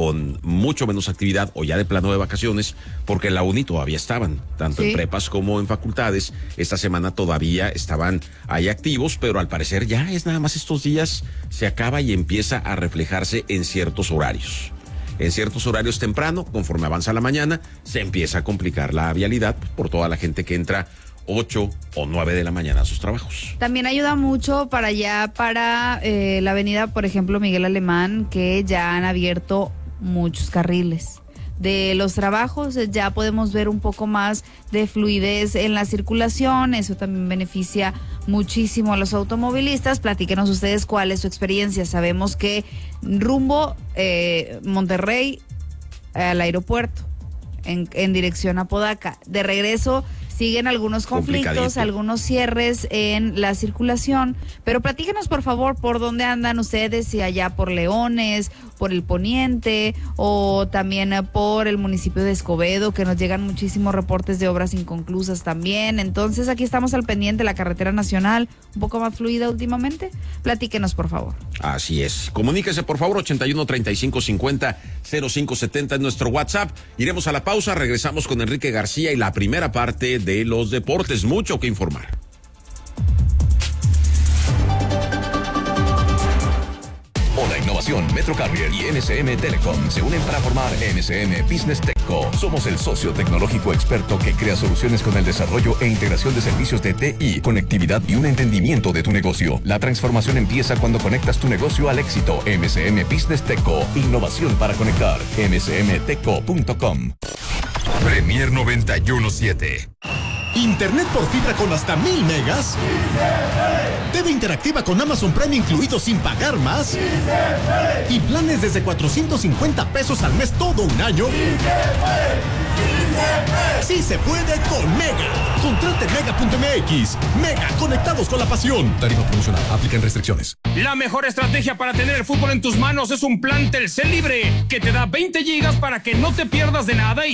con mucho menos actividad o ya de plano de vacaciones, porque en la uni todavía estaban, tanto en prepas como en facultades. Esta semana todavía estaban ahí activos, pero al parecer ya es nada más estos días, se acaba y empieza a reflejarse en ciertos horarios. En ciertos horarios temprano, conforme avanza la mañana, se empieza a complicar la vialidad por toda la gente que entra 8 o 9 de la mañana a sus trabajos. También ayuda mucho para allá, para la avenida, por ejemplo, Miguel Alemán, que ya han abierto muchos carriles. De los trabajos ya podemos ver un poco más de fluidez en la circulación. Eso también beneficia muchísimo a los automovilistas. Platíquenos ustedes cuál es su experiencia. Sabemos que rumbo Monterrey al aeropuerto, en dirección a Apodaca. De regreso siguen algunos conflictos, algunos cierres en la circulación, pero platíquenos por favor por dónde andan ustedes, si allá por Leones, por el Poniente o también por el municipio de Escobedo, que nos llegan muchísimos reportes de obras inconclusas también. Entonces aquí estamos al pendiente, la carretera nacional un poco más fluida últimamente. Platíquenos por favor. Así es, comuníquese por favor, 81 35 50 05 70 en nuestro WhatsApp. Iremos a la pausa, regresamos con Enrique García y la primera parte de los deportes, mucho que informar. Hola Innovación, Metro Carrier y NSM Telecom se unen para formar NSM Business Techco. Somos el socio tecnológico experto que crea soluciones con el desarrollo e integración de servicios de TI, conectividad y un entendimiento de tu negocio. La transformación empieza cuando conectas tu negocio al éxito. NSM Business Techco, innovación para conectar. nsmtechco.com. Premier 91.7. Internet por fibra con hasta 1000 megas. TV interactiva con Amazon Prime incluido sin pagar más. Y planes desde 450 pesos al mes todo un año. Sí se puede con Mega. Contrate Mega.mx. Mega, conectados con la pasión. Tarifa promocional, aplican restricciones. La mejor estrategia para tener el fútbol en tus manos es un plan Telcel Libre que te da 20 gigas para que no te pierdas de nada y